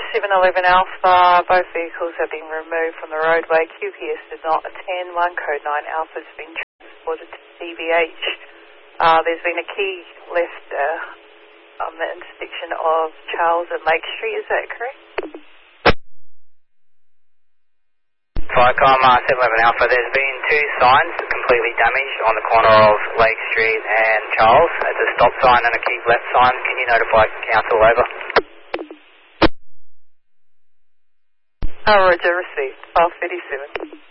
711 Alpha, both vehicles have been removed from the roadway. QPS did not attend. 1 code 9 Alpha has been transported to CBH. There's been a key left on the intersection of Charles and Lake Street, is that correct? Flycom 711 Alpha, there's been 2 signs completely damaged on the corner of Lake Street and Charles. It's a stop sign and a keep left sign. Can you notify council over? Roger, received. 1237.